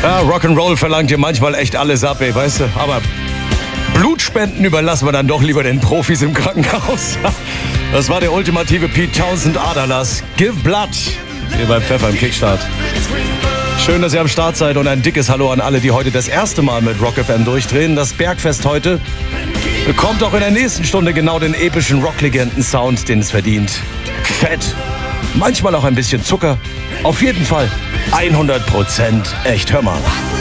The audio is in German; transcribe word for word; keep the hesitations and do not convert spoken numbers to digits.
Ja, Rock'n'Roll verlangt dir manchmal echt alles ab, ey, weißt du? Aber Blutspenden überlassen wir dann doch lieber den Profis im Krankenhaus. Das war der ultimative Pete Townshend Aderlass. Give Blood. Hier beim Pfeffer im Kickstart. Schön, dass ihr am Start seid und ein dickes Hallo an alle, die heute das erste Mal mit Rock F M durchdrehen. Das Bergfest heute bekommt auch in der nächsten Stunde genau den epischen Rocklegenden-Sound, den es verdient. Fett. Manchmal auch ein bisschen Zucker. Auf jeden Fall hundert Prozent echt. Hör mal.